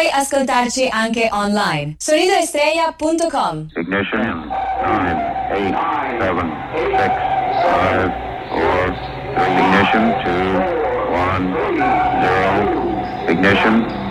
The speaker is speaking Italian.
Puoi ascoltarci anche online. Sonidoestrella.com. Ignition. 9, 8, 7, 6, 5, 4, 3. Ignition. 2, 1, 0. Ignition.